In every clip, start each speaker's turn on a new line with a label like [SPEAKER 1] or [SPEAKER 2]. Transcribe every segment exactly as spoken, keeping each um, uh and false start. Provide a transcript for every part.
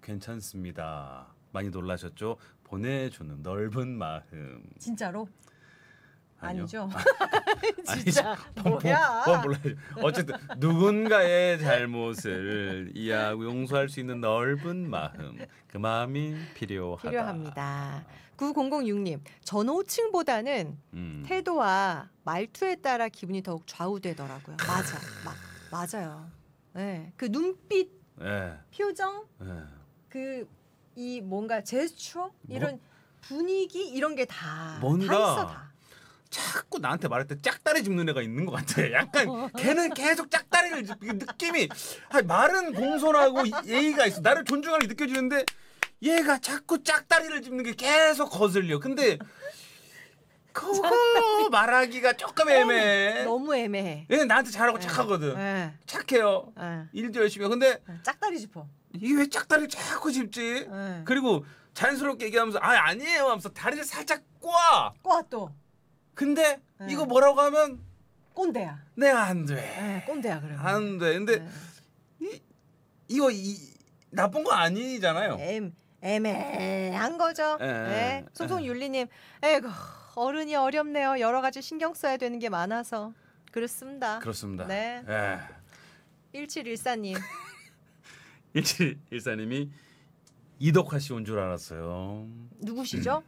[SPEAKER 1] 괜찮습니다. 많이 놀라셨죠? 보내주는 넓은 마음.
[SPEAKER 2] 진짜로?
[SPEAKER 1] 아니요.
[SPEAKER 2] 아니죠.
[SPEAKER 1] 진짜
[SPEAKER 2] 뭐야?
[SPEAKER 1] 뭐, 뭐, 몰라요. 어쨌든 누군가의 잘못을 이해하고 용서할 수 있는 넓은 마음, 그 마음이 필요하다.
[SPEAKER 2] 필요합니다. 구공공육 님, 전 호칭보다는
[SPEAKER 1] 음.
[SPEAKER 2] 태도와 말투에 따라 기분이 더욱 좌우되더라고요. 맞아, 마, 맞아요. 네, 그 눈빛,
[SPEAKER 1] 네.
[SPEAKER 2] 표정,
[SPEAKER 1] 네.
[SPEAKER 2] 그 이 뭔가 제스처 이런
[SPEAKER 1] 뭐?
[SPEAKER 2] 분위기 이런 게 다
[SPEAKER 1] 뭔가
[SPEAKER 2] 다 있어 다.
[SPEAKER 1] 자꾸 나한테 말할 때 짝다리 짚는 애가 있는 것 같아. 약간 걔는 계속 짝다리를 짚, 느낌이 아니, 말은 공손하고 예의가 있어. 나를 존중하게 느껴지는데 얘가 자꾸 짝다리를 짚는 게 계속 거슬려. 근데 그거 말하기가 조금 애매해.
[SPEAKER 2] 너무 애매해.
[SPEAKER 1] 얘는 나한테 잘하고
[SPEAKER 2] 네.
[SPEAKER 1] 착하거든.
[SPEAKER 2] 네.
[SPEAKER 1] 착해요.
[SPEAKER 2] 네.
[SPEAKER 1] 일도 열심히 해. 근데
[SPEAKER 2] 짝다리 짚어.
[SPEAKER 1] 이게 왜 짝다리를 자꾸 짚지?
[SPEAKER 2] 네.
[SPEAKER 1] 그리고 자연스럽게 얘기하면서 아 아니에요 하면서 다리를 살짝 꼬아.
[SPEAKER 2] 꼬아 또.
[SPEAKER 1] 근데
[SPEAKER 2] 네.
[SPEAKER 1] 이거 뭐라고 하면
[SPEAKER 2] 꼰대야.
[SPEAKER 1] 내가 안 돼.
[SPEAKER 2] 네, 꼰대야 그러면.
[SPEAKER 1] 안 돼. 근데
[SPEAKER 2] 네.
[SPEAKER 1] 이, 이거 이, 나쁜 거 아니잖아요.
[SPEAKER 2] 애, 애매한 거죠.
[SPEAKER 1] 에,
[SPEAKER 2] 네. 송송윤리님, 에이구 어른이 어렵네요. 여러 가지 신경 써야 되는 게 많아서 그렇습니다.
[SPEAKER 1] 그렇습니다.
[SPEAKER 2] 네.
[SPEAKER 1] 예.
[SPEAKER 2] 일칠일사 님.
[SPEAKER 1] 일칠일사님이 이덕화 씨 온 줄 알았어요.
[SPEAKER 2] 누구시죠?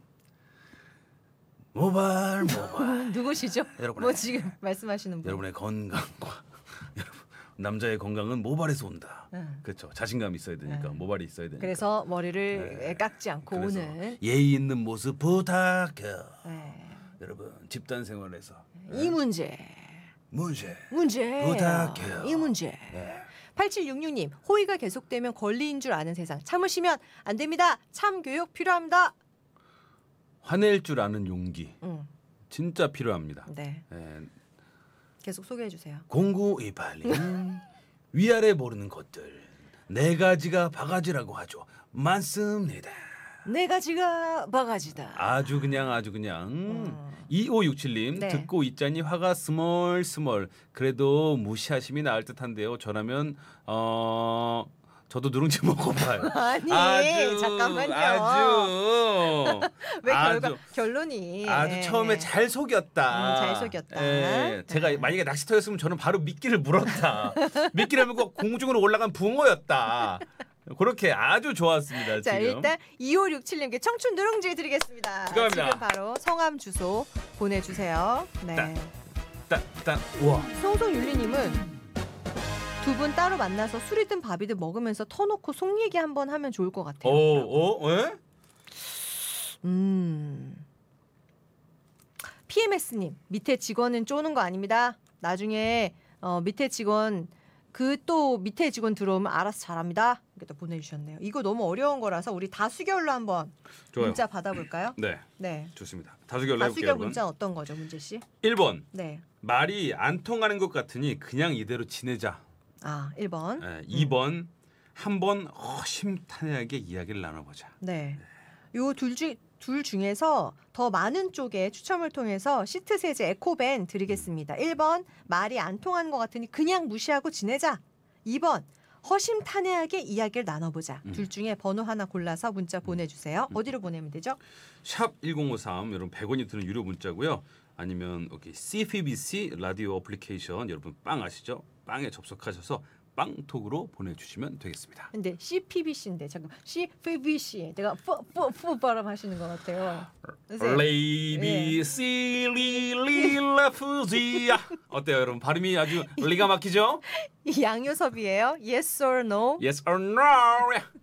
[SPEAKER 1] 모발 모발.
[SPEAKER 2] 누구시죠?
[SPEAKER 1] 여러분의-
[SPEAKER 2] 뭐 지금 말씀하시는 분.
[SPEAKER 1] 여러분의 건강과 여러분 남자의 건강은 모발에서 온다.
[SPEAKER 2] 응.
[SPEAKER 1] 그렇죠. 자신감이 있어야 되니까
[SPEAKER 2] 네.
[SPEAKER 1] 모발이 있어야 되니까.
[SPEAKER 2] 그래서 머리를
[SPEAKER 1] 네.
[SPEAKER 2] 깎지 않고
[SPEAKER 1] 그래서
[SPEAKER 2] 오는.
[SPEAKER 1] 예의 있는 모습 부탁해요.
[SPEAKER 2] 네.
[SPEAKER 1] 여러분 집단 생활에서
[SPEAKER 2] 이 문제.
[SPEAKER 1] 문제
[SPEAKER 2] 문제.
[SPEAKER 1] 부탁해요.
[SPEAKER 2] 이 문제.
[SPEAKER 1] 네.
[SPEAKER 2] 팔칠육육 님, 호의가 계속되면 권리인 줄 아는 세상. 참으시면 안 됩니다. 참 교육 필요합니다.
[SPEAKER 1] 화낼 줄 아는 용기
[SPEAKER 2] 응.
[SPEAKER 1] 진짜 필요합니다.
[SPEAKER 2] 네.
[SPEAKER 1] 예,
[SPEAKER 2] 계속 소개해 주세요.
[SPEAKER 1] 공구이팔님 위아래 모르는 것들 네 가지가 바가지라고 하죠. 많습니다.
[SPEAKER 2] 네 가지가 바가지다.
[SPEAKER 1] 아주 그냥 아주 그냥
[SPEAKER 2] 음.
[SPEAKER 1] 이오육칠님
[SPEAKER 2] 네.
[SPEAKER 1] 듣고 있자니 화가 스멀 스멀 그래도 무시하심이 나을 듯한데요. 저라면 어 저도 누룽지 먹어봐요.
[SPEAKER 2] 아니,
[SPEAKER 1] 아주,
[SPEAKER 2] 잠깐만요.
[SPEAKER 1] 아주
[SPEAKER 2] 왜
[SPEAKER 1] 아주,
[SPEAKER 2] 결과 결론이
[SPEAKER 1] 아주 처음에 잘 속였다.
[SPEAKER 2] 음, 잘 속였다.
[SPEAKER 1] 예, 제가
[SPEAKER 2] 네.
[SPEAKER 1] 만약에 낚시터였으면 저는 바로 미끼를 물었다. 미끼를 물고 공중으로 올라간 붕어였다. 그렇게 아주 좋았습니다.
[SPEAKER 2] 자,
[SPEAKER 1] 지금.
[SPEAKER 2] 일단 이오육칠 님께 청춘 누룽지 드리겠습니다.
[SPEAKER 1] 축하합니다.
[SPEAKER 2] 지금 바로 성함 주소 보내주세요. 네.
[SPEAKER 1] 딱. 딱, 딱, 우와.
[SPEAKER 2] 송송윤리님은 두 분 따로 만나서 술이든 밥이든 먹으면서 터놓고 속 얘기 한번 하면 좋을 것 같아요.
[SPEAKER 1] 오, 오, 예?
[SPEAKER 2] 음. 피엠에스님 밑에 직원은 쪼는 거 아닙니다. 나중에 어, 밑에 직원 그 또 밑에 직원 들어오면 알아서 잘합니다. 이렇게 또 보내주셨네요. 이거 너무 어려운 거라서 우리 다수결로 한번
[SPEAKER 1] 좋아요.
[SPEAKER 2] 문자 받아볼까요?
[SPEAKER 1] 네,
[SPEAKER 2] 네.
[SPEAKER 1] 좋습니다. 다수결로 해볼게요,
[SPEAKER 2] 다수결
[SPEAKER 1] 여러분.
[SPEAKER 2] 문자 어떤 거죠, 문재 씨?
[SPEAKER 1] 일 번.
[SPEAKER 2] 네.
[SPEAKER 1] 말이 안 통하는 것 같으니 그냥 이대로 지내자.
[SPEAKER 2] 아, 일 번.
[SPEAKER 1] 예, 이 번. 한번 허심탄회하게 이야기를 나눠보자.
[SPEAKER 2] 네. 요 둘 중, 둘 중에서 더 많은 쪽에 추첨을 통해서 시트 세제 에코밴 드리겠습니다. 일 번 말이 안 통하는 것 같으니 그냥 무시하고 지내자. 이 번 허심탄회하게 이야기를 나눠보자.
[SPEAKER 1] 음.
[SPEAKER 2] 둘 중에 번호 하나 골라서 문자 보내주세요. 어디로 보내면 되죠?
[SPEAKER 1] 샵 일공오삼 여러분 백 원이 드는 유료 문자고요. 아니면 오케이 씨피비씨 라디오 어플리케이션 여러분 빵 아시죠? 빵에 접속하셔서 빵톡으로 보내주시면 되겠습니다.
[SPEAKER 2] 근데 씨피비씨인데 잠깐 씨피비씨 내가 푸푸푸 발음 하시는 것 같아요. 선생님.
[SPEAKER 1] 레이비
[SPEAKER 2] 예.
[SPEAKER 1] 시리리라푸지야 어때요 여러분? 발음이 아주 리가 막히죠?
[SPEAKER 2] 이 양요섭이에요. Yes or no?
[SPEAKER 1] Yes or no?